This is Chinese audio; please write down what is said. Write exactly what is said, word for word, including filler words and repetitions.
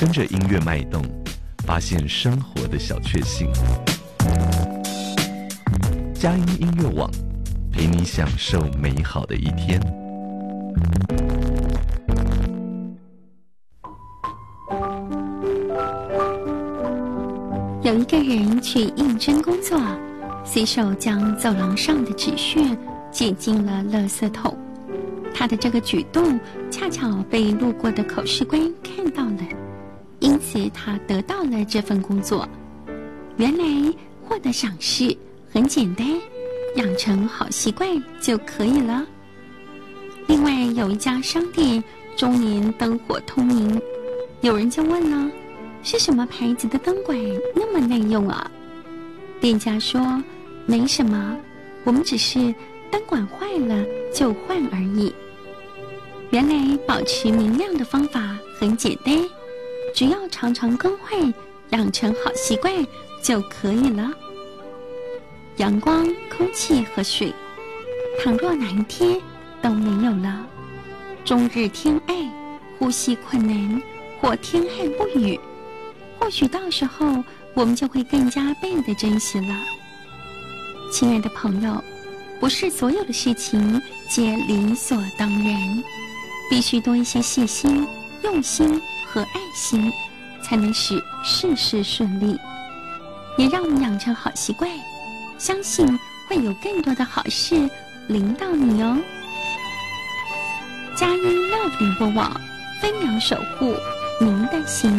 跟着音乐脉动，发现生活的小确幸。佳音音乐网，陪你享受美好的一天。 有一个人去应征工作，随手将走廊上的纸屑捡进了垃圾桶。他的这个举动恰巧被路过的口试官看到了，因此他得到了这份工作。原来获得赏识很简单，养成好习惯就可以了。另外有一家商店终年灯火通明，有人就问了，是什么牌子的灯管那么耐用啊？店家说，没什么，我们只是灯管坏了就换而已。原来保持明亮的方法很简单，只要常常更换，养成好习惯就可以了。阳光、空气和水，倘若哪一天都没有了，终日天爱，呼吸困难，或天旱不雨，或许到时候我们就会更加倍的珍惜了。亲爱的朋友，不是所有的事情皆理所当然，必须多一些细心、用心和爱心，才能使事事顺利。也让我们养成好习惯，相信会有更多的好事临到你哦。佳音 Love 联播网，飞鸟守护您的心。